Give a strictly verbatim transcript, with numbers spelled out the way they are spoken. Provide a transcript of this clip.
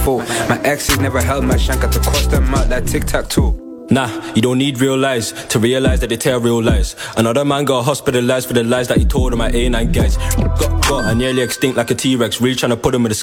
fault. My exes never held my shank, had to cross them out like tic-tac-toe. Nah, you don't need real lies to realise that they tell real lies. Another man got hospitalised for the lies that he told on my A nine guys. Got, got, I nearly extinct like a T-Rex, really trying to put him in the